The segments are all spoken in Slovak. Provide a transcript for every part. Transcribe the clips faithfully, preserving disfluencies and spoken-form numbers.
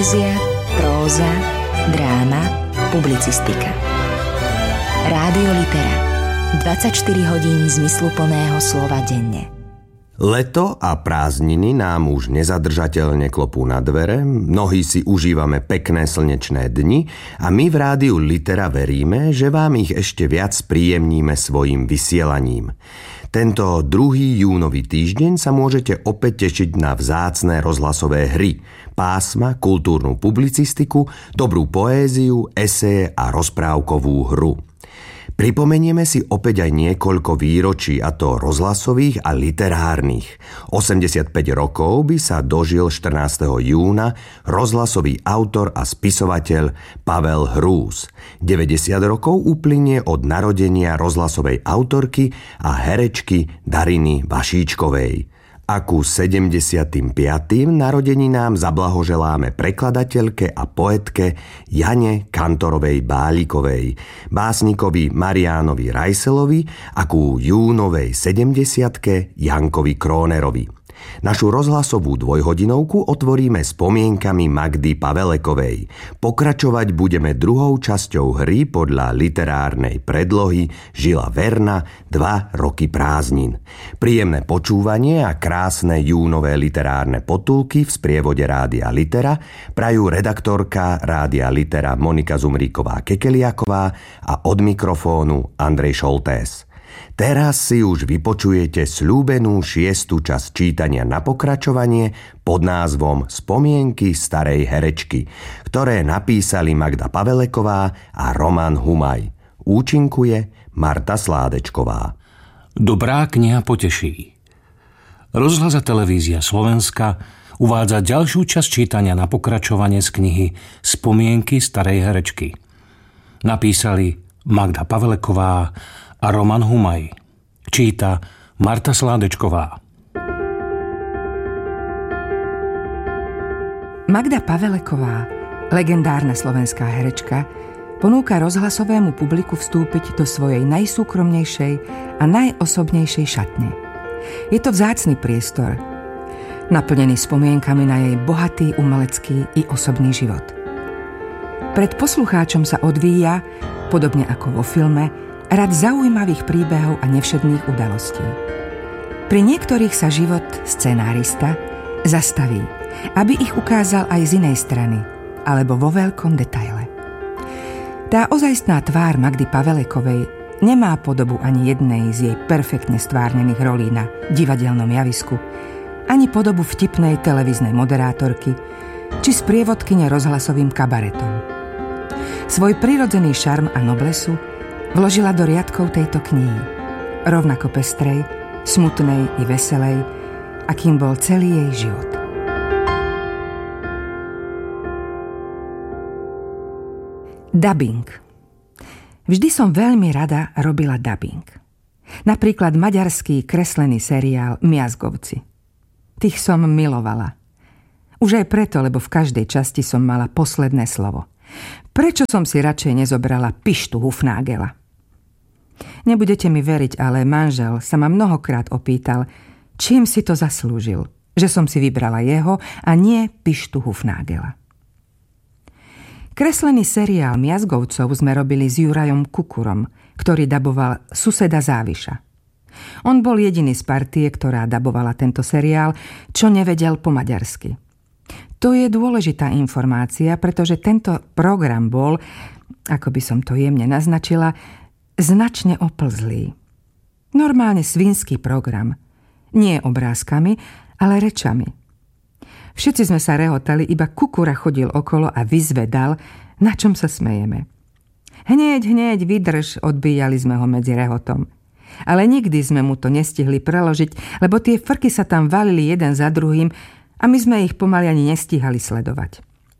Poézia, próza, dráma, publicistika. Rádio Litera. dvadsaťštyri hodín zmysluplného slova denne. Leto a prázdniny nám už nezadržateľne klopú na dvere, mnohí si užívame pekné slnečné dni a my v Rádiu Litera veríme, že vám ich ešte viac príjemníme svojim vysielaním. Tento druhý júnový týždeň sa môžete opäť tešiť na vzácne rozhlasové hry, pásma, kultúrnu publicistiku, dobrú poéziu, eseje a rozprávkovú hru. Pripomenieme si opäť aj niekoľko výročí, a to rozhlasových a literárnych. osemdesiatpäť rokov by sa dožil štrnásteho júna rozhlasový autor a spisovateľ Pavel Hrúz. deväťdesiat rokov uplynie od narodenia rozhlasovej autorky a herečky Dariny Vašíčkovej. A ku sedemdesiatym piatym narodeninám zablahoželáme prekladateľke a poetke Jane Kantorovej Bálikovej, básnikovi Mariánovi Rajselovi a ku júnovej sedemdesiatke Jankovi Krónerovi. Našu rozhlasovú dvojhodinovku otvoríme spomienkami Magdy Pavelekovej. Pokračovať budeme druhou časťou hry podľa literárnej predlohy Žila Verna Dva roky prázdnin. Príjemné počúvanie a krásne júnové literárne potulky v sprievode Rádia Litera prajú redaktorka Rádia Litera Monika Zumríková-Kekeliaková a od mikrofónu Andrej Šoltés. Teraz si už vypočujete sľúbenú šiestu časť čítania na pokračovanie pod názvom Spomienky starej herečky, ktoré napísali Magda Paveleková a Roman Humaj. Účinkuje Marta Sládečková. Dobrá kniha poteší. Rozhlas a televízia Slovenska uvádza ďalšiu časť čítania na pokračovanie z knihy Spomienky starej herečky. Napísali Magda Paveleková a Roman Humaj. Číta Marta Sládečková. Magda Paveleková, legendárna slovenská herečka, ponúka rozhlasovému publiku vstúpiť do svojej najsúkromnejšej a najosobnejšej šatne. Je to vzácny priestor, naplnený spomienkami na jej bohatý umelecký i osobný život. Pred poslucháčom sa odvíja, podobne ako vo filme, rad zaujímavých príbehov a nevšedných udalostí. Pri niektorých sa život scenárista zastaví, aby ich ukázal aj z inej strany, alebo vo veľkom detaile. Tá ozajstná tvár Magdy Pavelekovej nemá podobu ani jednej z jej perfektne stvárnených rolí na divadelnom javisku, ani podobu vtipnej televíznej moderátorky, či sprievodkyne rozhlasovým kabaretom. Svoj prirodzený šarm a noblesu vložila do riadkov tejto knihy, rovnako pestrej, smutnej i veselej, akým bol celý jej život. Dabing. Vždy som veľmi rada robila dabing. Napríklad maďarský kreslený seriál Miazgovci. Tých som milovala. Už aj preto, lebo v každej časti som mala posledné slovo. Prečo som si radšej nezobrala Pištu Hufnagela? Nebudete mi veriť, ale manžel sa ma mnohokrát opýtal, čím si to zaslúžil, že som si vybrala jeho a nie Pištu Hufnagela. Kreslený seriál Miazgovcov sme robili s Jurajom Kukurom, ktorý daboval suseda Záviša. On bol jediný z partie, ktorá dabovala tento seriál, čo nevedel po maďarsky. To je dôležitá informácia, pretože tento program bol, ako by som to jemne naznačila, značne oplzlý. Normálne svinský program. Nie obrázkami, ale rečami. Všetci sme sa rehotali, iba Kukura chodil okolo a vyzvedal, na čom sa smejeme. Hneď, hneď, vydrž, odbíjali sme ho medzi rehotom. Ale nikdy sme mu to nestihli preložiť, lebo tie frky sa tam valili jeden za druhým a my sme ich pomaly ani nestíhali sledovať.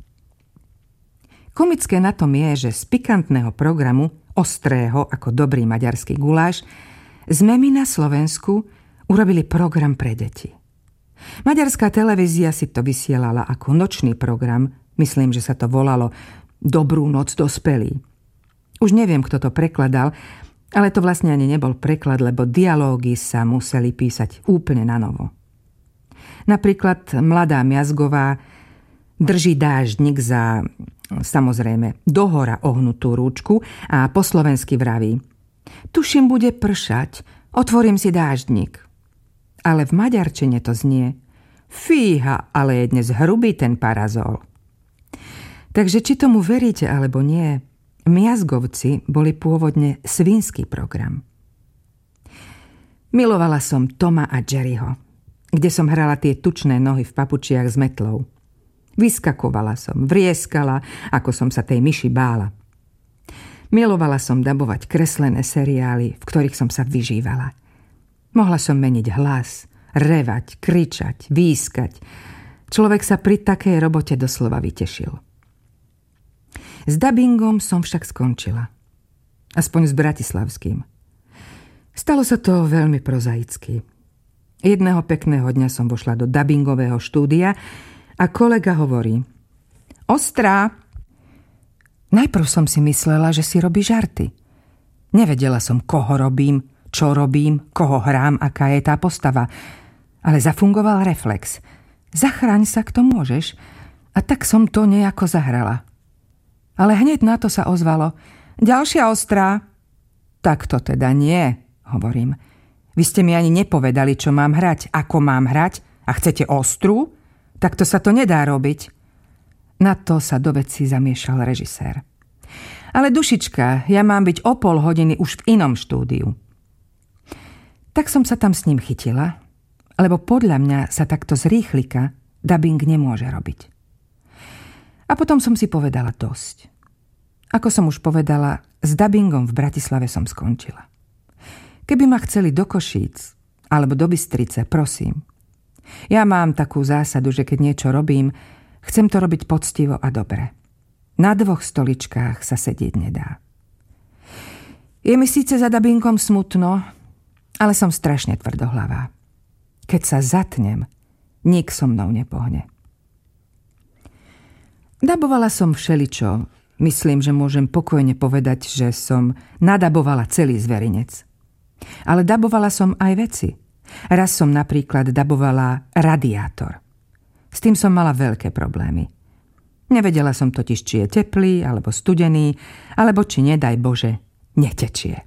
Komické na tom je, že z pikantného programu, ostrého ako dobrý maďarský guláš, sme my na Slovensku urobili program pre deti. Maďarská televízia si to vysielala ako nočný program, myslím, že sa to volalo Dobrú noc dospelí. Už neviem, kto to prekladal, ale to vlastne ani nebol preklad, lebo dialógy sa museli písať úplne na novo. Napríklad mladá Miazgová Drží dáždnik za, samozrejme, dohora ohnutú rúčku a po slovensky vraví: tuším, bude pršať, otvorím si dáždnik. Ale v maďarčine to znie: fíha, ale je dnes hrubý ten parazol. Takže či tomu veríte alebo nie, Miazgovci boli pôvodne svinský program. Milovala som Toma a Jerryho, kde som hrala tie tučné nohy v papučiach s metlou. Vyskakovala som, vrieskala, ako som sa tej myši bála. Milovala som dabovať kreslené seriály, v ktorých som sa vyžívala. Mohla som meniť hlas, revať, kričať, výskať. Človek sa pri takej robote doslova vytešil. S dabingom som však skončila. Aspoň s bratislavským. Stalo sa to veľmi prozaicky. Jedného pekného dňa som vošla do dabingového štúdia a kolega hovorí: Ostrá! Najprv som si myslela, že si robí žarty. Nevedela som, koho robím, čo robím, koho hrám, aká je tá postava. Ale zafungoval reflex. Zachráň sa, kto môžeš. A tak som to nejako zahrala. Ale hneď na to sa ozvalo: ďalšia ostrá. Tak to teda nie, hovorím. Vy ste mi ani nepovedali, čo mám hrať, ako mám hrať, a chcete ostrú? Tak to sa to nedá robiť. Na to sa do veci zamiešal režisér. Ale dušička, ja mám byť o pol hodiny už v inom štúdiu. Tak som sa tam s ním chytila, lebo podľa mňa sa takto z rýchlika dabing nemôže robiť. A potom som si povedala dosť. Ako som už povedala, s dabingom v Bratislave som skončila. Keby ma chceli do Košíc alebo do Bystrice, prosím. Ja mám takú zásadu, že keď niečo robím, chcem to robiť poctivo a dobre. Na dvoch stoličkách sa sedieť nedá. Je mi síce za dabingom smutno, ale som strašne tvrdohlavá. Keď sa zatnem, nik so mnou nepohne. Dabovala som všeličo. Myslím, že môžem pokojne povedať, že som nadabovala celý zverinec. Ale dabovala som aj veci. Raz som napríklad dabovala radiátor. S tým som mala veľké problémy. Nevedela som totiž, či je teplý, alebo studený, alebo či, nedaj Bože, netečie.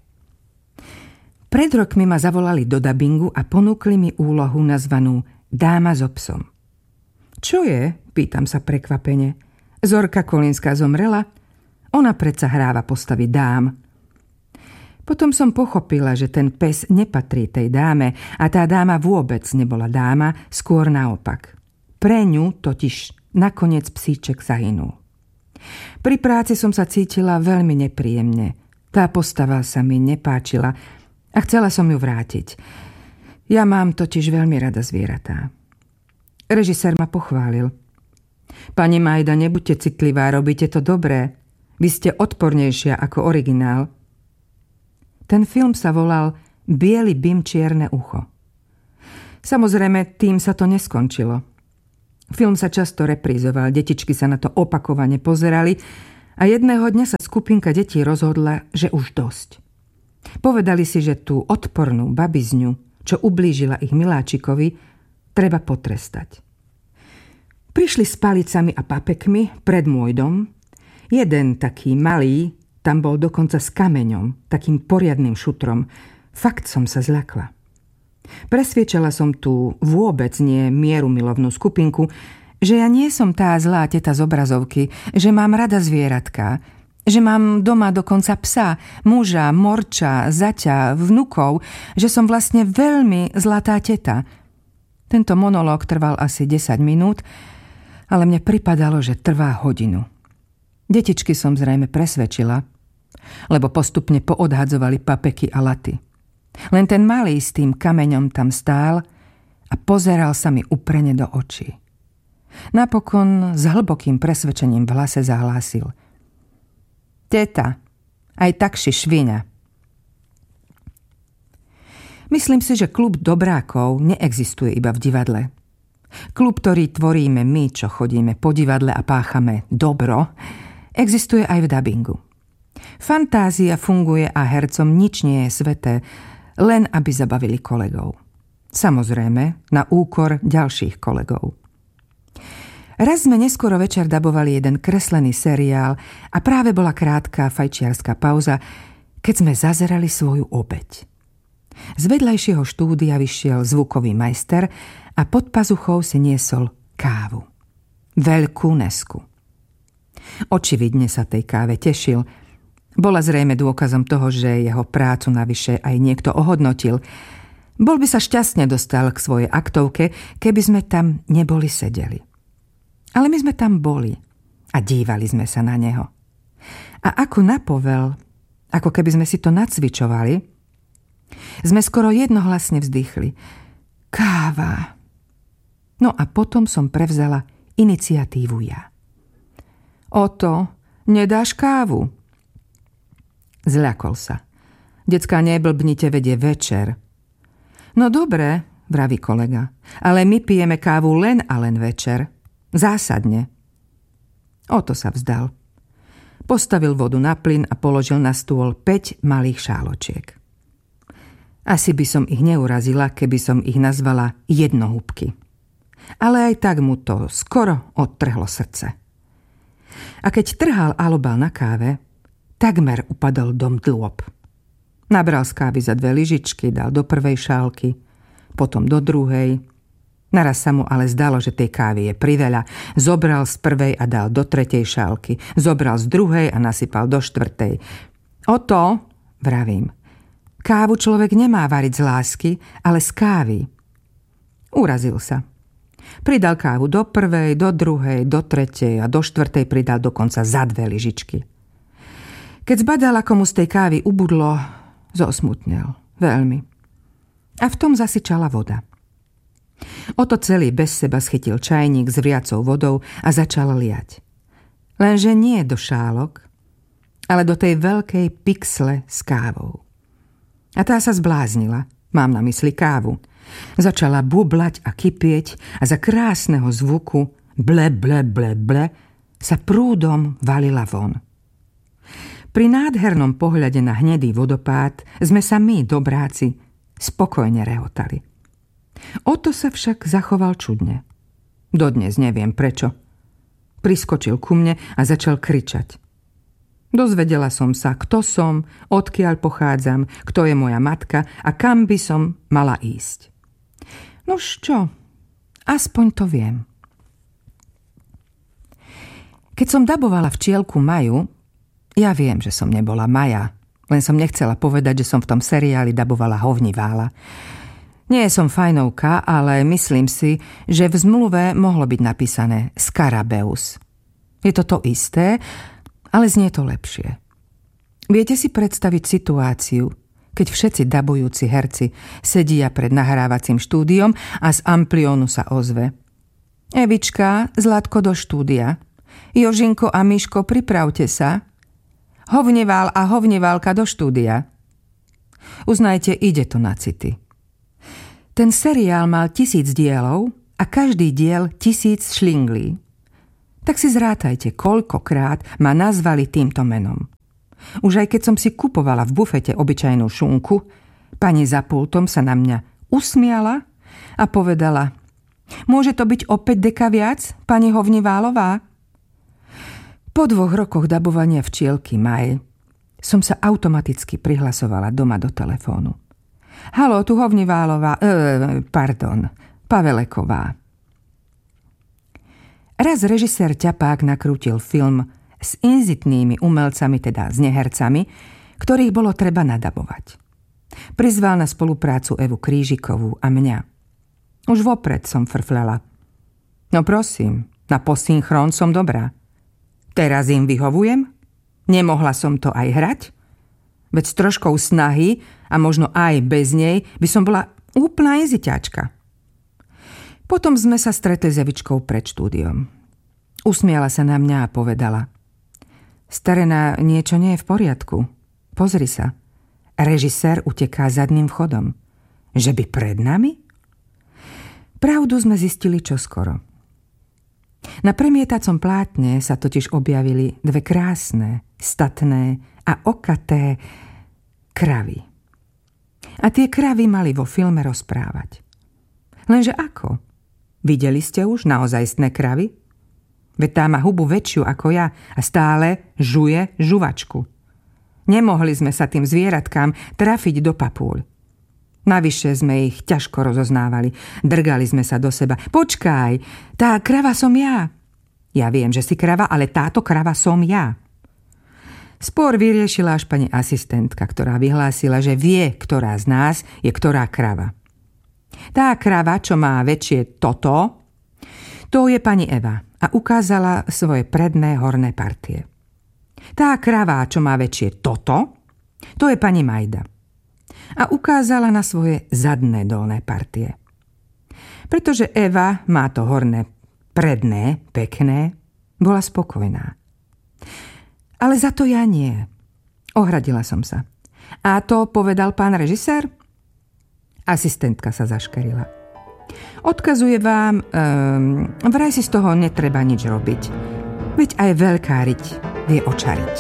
Pred rokmi ma zavolali do dabingu a ponúkli mi úlohu nazvanú Dáma so psom. Čo je? Pýtam sa prekvapene. Zorka Kolínska zomrela? Ona predsa hráva postavy dám. Potom som pochopila, že ten pes nepatrí tej dáme a tá dáma vôbec nebola dáma, skôr naopak. Pre ňu totiž nakoniec psíček zahynul. Pri práci som sa cítila veľmi nepríjemne. Tá postava sa mi nepáčila a chcela som ju vrátiť. Ja mám totiž veľmi rada zvieratá. Režisér ma pochválil. Pani Majda, nebuďte citlivá, robíte to dobré. Vy ste odpornejšia ako originál. Ten film sa volal Biely bym, čierne ucho. Samozrejme, tým sa to neskončilo. Film sa často reprízoval, detičky sa na to opakovane pozerali a jedného dňa sa skupinka detí rozhodla, že už dosť. Povedali si, že tú odpornú babizňu, čo ublížila ich miláčikovi, treba potrestať. Prišli s palicami a papekmi pred môj dom. Jeden taký malý, tam bol dokonca s kameňom, takým poriadnym šutrom. Fakt som sa zľakla. Presviečala som tu vôbec nie mieru milovnú skupinku, že ja nie som tá zlá teta z obrazovky, že mám rada zvieratká, že mám doma dokonca psa, muža, morča, zaťa, vnukov, že som vlastne veľmi zlatá teta. Tento monológ trval asi desať minút, ale mne pripadalo, že trvá hodinu. Detičky som zrejme presvedčila, lebo postupne poodhadzovali papeky a laty. Len ten malý s tým kameňom tam stál a pozeral sa mi uprene do očí. Napokon s hlbokým presvedčením v hlase zahlásil: Teta, aj tak si šviňa. Myslím si, že klub dobrákov neexistuje iba v divadle. Klub, ktorý tvoríme my, čo chodíme po divadle a páchame dobro, existuje aj v dabingu. Fantázia funguje a hercom nič nie je sveté, len aby zabavili kolegov. Samozrejme, na úkor ďalších kolegov. Raz sme neskoro večer dabovali jeden kreslený seriál a práve bola krátka fajčiarska pauza, keď sme zazerali svoju obeť. Z vedľajšieho štúdia vyšiel zvukový majster a pod pazuchou si niesol kávu. Veľkú nesku. Očividne sa tej káve tešil. Bola zrejme dôkazom toho, že jeho prácu navyše aj niekto ohodnotil. Bol by sa šťastne dostal k svojej aktovke, keby sme tam neboli sedeli. Ale my sme tam boli a dívali sme sa na neho. A ako napovel, ako keby sme si to nacvičovali, sme skoro jednohlasne vzdychli. Káva. No a potom som prevzala iniciatívu ja. Oto, nedáš kávu? Zľakol sa. Decká, neblbnite, vedie večer. No dobre, vraví kolega, ale my pijeme kávu len a len večer. Zásadne. Oto sa vzdal. Postavil vodu na plyn a položil na stôl päť malých šáločiek. Asi by som ich neurazila, keby som ich nazvala jednohúbky. Ale aj tak mu to skoro odtrhlo srdce. A keď trhal alobal na káve, takmer upadol do mdlôb. Nabral z kávy za dve lyžičky, dal do prvej šálky, potom do druhej. Naraz sa mu ale zdalo, že tej kávy je priveľa. Zobral z prvej a dal do tretej šálky. Zobral z druhej a nasypal do štvrtej. Oto, vravím, kávu človek nemá variť z lásky, ale z kávy. Urazil sa. Pridal kávu do prvej, do druhej, do tretej a do štvrtej pridal dokonca za dve lyžičky. Keď zbadal, ako mu z tej kávy ubudlo, zosmutnel. Veľmi. A v tom zasyčala voda. Oto celý bez seba schytil čajník s vriacou vodou a začal liať. Lenže nie do šálok, ale do tej veľkej pixle s kávou. A tá sa zbláznila, mám na mysli kávu. Začala bublať a kypieť a za krásneho zvuku ble, ble, ble, ble sa prúdom valila von. Pri nádhernom pohľade na hnedý vodopád sme sa my, dobráci, spokojne rehotali. Oto sa však zachoval čudne. Dodnes neviem prečo. Priskočil ku mne a začal kričať. Dozvedela som sa, kto som, odkiaľ pochádzam, kto je moja matka a kam by som mala ísť. Nož čo, aspoň to viem. Keď som dabovala včielku Maju, ja viem, že som nebola Maja, len som nechcela povedať, že som v tom seriáli dabovala Hovnivála. Nie som fajnovka, ale myslím si, že v zmluve mohlo byť napísané Skarabeus. Je to to isté, ale znie to lepšie. Viete si predstaviť situáciu, keď všetci dabujúci herci sedia pred nahrávacím štúdiom a z ampliónu sa ozve: Evička, Zlatko do štúdia. Jožinko a Miško, pripravte sa. Hovnevál a Hovneválka do štúdia. Uznajte, ide to na city. Ten seriál mal tisíc dielov a každý diel tisíc šlinglí. Tak si zrátajte, koľkokrát ma nazvali týmto menom. Už aj keď som si kupovala v bufete obyčajnú šunku, pani za pultom sa na mňa usmiala a povedala: Môže to byť opäť deka viac, pani Hovniválová? Po dvoch rokoch dabovania včielky Maj som sa automaticky prihlasovala doma do telefónu. Haló, tu Hovniválová, e, pardon, Paveleková. Raz režisér Ťapák nakrútil film s inzitnými umelcami, teda s nehercami, ktorých bolo treba nadabovať. Prizval na spoluprácu Evu Krížikovú a mňa. Už vopred som frflela. No prosím, na posynchron som dobrá. Teraz im vyhovujem? Nemohla som to aj hrať? Veď s troškou snahy a možno aj bez nej by som bola úplná jeziťačka. Potom sme sa stretli s Evičkou pred štúdiom. Usmiala sa na mňa a povedala: Starená, niečo nie je v poriadku. Pozri sa. Režisér uteká zadným vchodom. Že by pred nami? Pravdu sme zistili čoskoro. Na premietacom plátne sa totiž objavili dve krásne, statné a okaté kravy. A tie kravy mali vo filme rozprávať. Lenže ako? Videli ste už naozajstné kravy? Veď tá má hubu väčšiu ako ja a stále žuje žuvačku. Nemohli sme sa tým zvieratkám trafiť do papúľ. Navyše sme ich ťažko rozoznávali. Drgali sme sa do seba. Počkaj, tá krava som ja. Ja viem, že si krava, ale táto krava som ja. Spor vyriešila až pani asistentka, ktorá vyhlásila, že vie, ktorá z nás je ktorá krava. Tá krava, čo má väčšie toto, to je pani Eva a ukázala svoje predné horné partie. Tá krava, čo má väčšie toto, to je pani Majda. A ukázala na svoje zadné dolné partie. Pretože Eva má to horné predné, pekné, bola spokojná. Ale za to ja nie. Ohradila som sa. A to povedal pán režisér? Asistentka sa zaškerila. Odkazuje vám, um, vraj si z toho netreba nič robiť. Veď aj veľká riť vie očariť.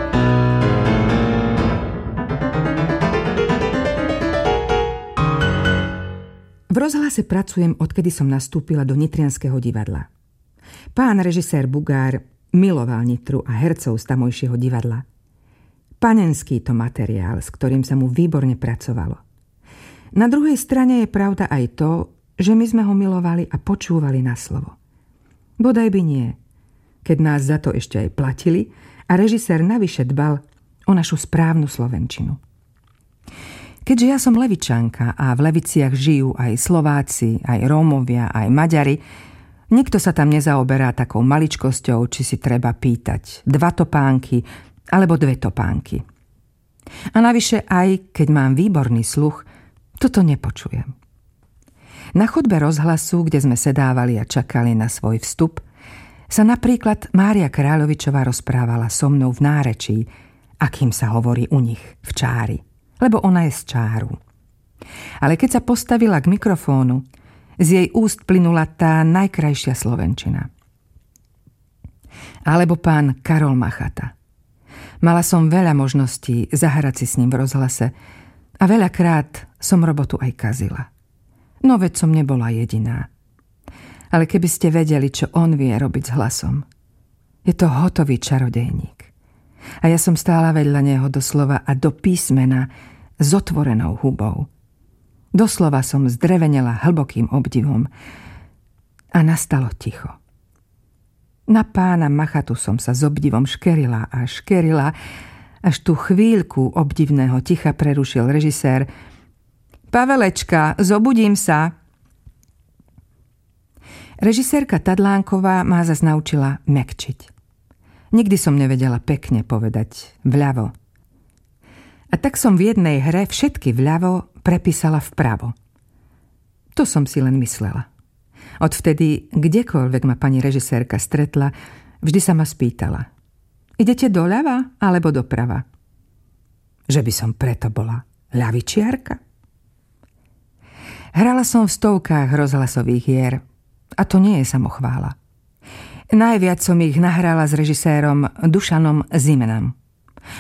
V rozhlase pracujem, odkedy som nastúpila do Nitrianskeho divadla. Pán režisér Bugár miloval Nitru a hercov z tamojšieho divadla. Panenský to materiál, s ktorým sa mu výborne pracovalo. Na druhej strane je pravda aj to, že my sme ho milovali a počúvali na slovo. Bodaj by nie, keď nás za to ešte aj platili a režisér navyše dbal o našu správnu slovenčinu. Keďže ja som Levičanka a v Leviciach žijú aj Slováci, aj Rómovia, aj Maďari, nikto sa tam nezaoberá takou maličkosťou, či si treba pýtať dva topánky alebo dve topánky. A navyše aj, keď mám výborný sluch, toto nepočujem. Na chodbe rozhlasu, kde sme sedávali a čakali na svoj vstup, sa napríklad Mária Kráľovičová rozprávala so mnou v nárečí, akým sa hovorí u nich, v Čári, lebo ona je z Čáru. Ale keď sa postavila k mikrofónu, z jej úst plynula tá najkrajšia slovenčina. Alebo pán Karol Machata. Mala som veľa možností zahrať si s ním v rozhlase a veľakrát som robotu aj kazila. No veď som nebola jediná. Ale keby ste vedeli, čo on vie robiť s hlasom. Je to hotový čarodejník. A ja som stála vedľa neho doslova a do písmena s otvorenou hubou. Doslova som zdrevenela hlbokým obdivom a nastalo ticho. Na pána Machatu som sa s obdivom škerila a škerila, až tú chvíľku obdivného ticha prerušil režisér. Pavelečka, zobudím sa. Režisérka Tadlánková ma zas naučila mekčiť. Nikdy som nevedela pekne povedať vľavo. A tak som v jednej hre všetky vľavo prepísala vpravo. To som si len myslela. Odvtedy, kdekoľvek ma pani režisérka stretla, vždy sa ma spýtala. Idete doľava alebo doprava? Že by som preto bola ľavičiarka? Hrala som v stovkách rozhlasových hier a to nie je samochvála. Najviac som ich nahrala s režisérom Dušanom Zimenom.